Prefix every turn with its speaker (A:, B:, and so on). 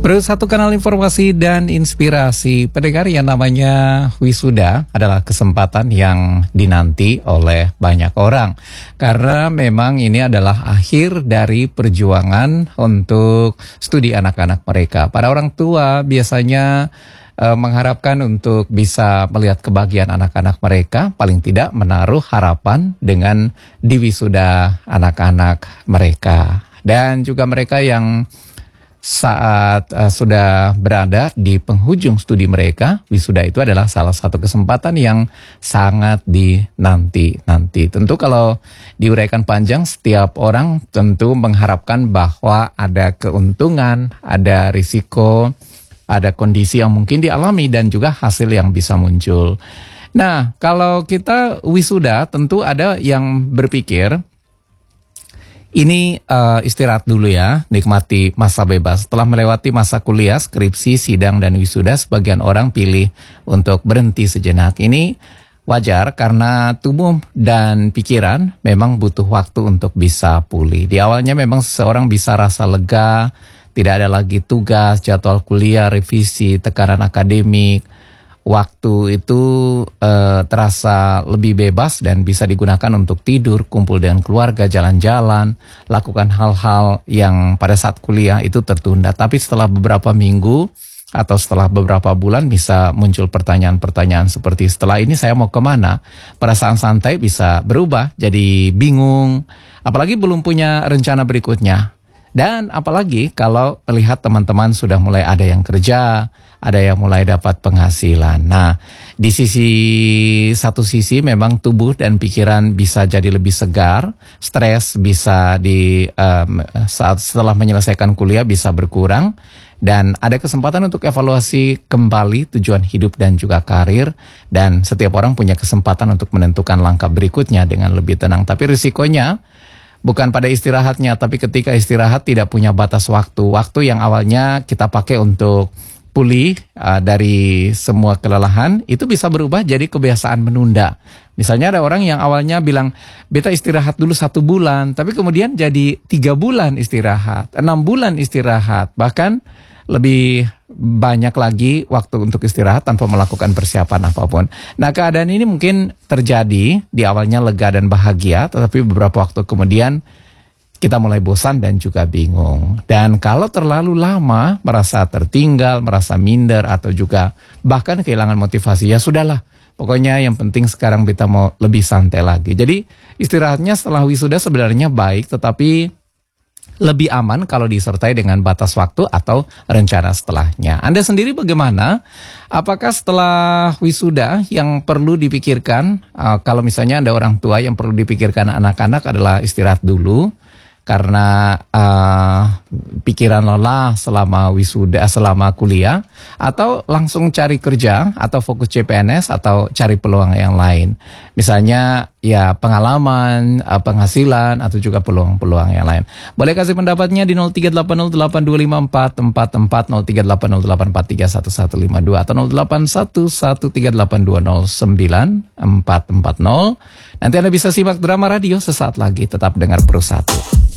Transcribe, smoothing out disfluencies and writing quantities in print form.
A: Bro, satu kanal informasi dan inspirasi pendengar yang namanya wisuda adalah kesempatan yang dinanti oleh banyak orang. Karena memang ini adalah akhir dari perjuangan untuk studi anak-anak mereka. Para orang tua biasanya mengharapkan untuk bisa melihat kebahagiaan anak-anak mereka, paling tidak menaruh harapan dengan diwisuda anak-anak mereka. Dan juga mereka yang saat sudah berada di penghujung studi mereka, wisuda itu adalah salah satu kesempatan yang sangat dinanti-nanti. Tentu kalau diuraikan panjang, setiap orang tentu mengharapkan bahwa ada keuntungan, ada risiko, ada kondisi yang mungkin dialami dan juga hasil yang bisa muncul. Nah, kalau kita wisuda tentu ada yang berpikir, ini istirahat dulu ya, nikmati masa bebas. Setelah melewati masa kuliah, skripsi, sidang, dan wisuda, sebagian orang pilih untuk berhenti sejenak. Ini wajar karena tubuh dan pikiran memang butuh waktu untuk bisa pulih. Di awalnya memang seseorang bisa rasa lega, tidak ada lagi tugas, jadwal kuliah, revisi, tekanan akademik. Waktu itu terasa lebih bebas dan bisa digunakan untuk tidur, kumpul dengan keluarga, jalan-jalan, lakukan hal-hal yang pada saat kuliah itu tertunda. Tapi setelah beberapa minggu atau setelah beberapa bulan bisa muncul pertanyaan-pertanyaan seperti, setelah ini saya mau kemana? Perasaan santai bisa berubah jadi bingung, apalagi belum punya rencana berikutnya. Dan apalagi kalau melihat teman-teman sudah mulai ada yang kerja, ada yang mulai dapat penghasilan. Nah, di satu sisi memang tubuh dan pikiran bisa jadi lebih segar, stres bisa setelah menyelesaikan kuliah bisa berkurang, dan ada kesempatan untuk evaluasi kembali tujuan hidup dan juga karir, dan setiap orang punya kesempatan untuk menentukan langkah berikutnya dengan lebih tenang. Tapi risikonya bukan pada istirahatnya, tapi ketika istirahat tidak punya batas waktu. Waktu yang awalnya kita pakai untuk pulih dari semua kelelahan, itu bisa berubah jadi kebiasaan menunda. Misalnya ada orang yang awalnya bilang, beta istirahat dulu 1 bulan, tapi kemudian jadi 3 bulan istirahat, 6 bulan istirahat, bahkan lebih banyak lagi waktu untuk istirahat tanpa melakukan persiapan apapun. Nah, keadaan ini mungkin terjadi di awalnya lega dan bahagia, tetapi beberapa waktu kemudian kita mulai bosan dan juga bingung. Dan kalau terlalu lama merasa tertinggal, merasa minder, atau juga bahkan kehilangan motivasi, ya sudahlah. Pokoknya yang penting sekarang kita mau lebih santai lagi. Jadi istirahatnya setelah wisuda sebenarnya baik, tetapi lebih aman kalau disertai dengan batas waktu atau rencana setelahnya. Anda sendiri bagaimana? Apakah setelah wisuda yang perlu dipikirkan, kalau misalnya ada orang tua yang perlu dipikirkan anak-anak adalah istirahat dulu, karena pikiran lelah selama wisuda, selama kuliah, atau langsung cari kerja, atau fokus CPNS, atau cari peluang yang lain. Misalnya ya pengalaman, penghasilan, atau juga peluang-peluang yang lain. Boleh kasih pendapatnya di 0380825444, 038084311152, atau 081138209440. Nanti Anda bisa simak drama radio sesaat lagi, tetap dengar Pro 1.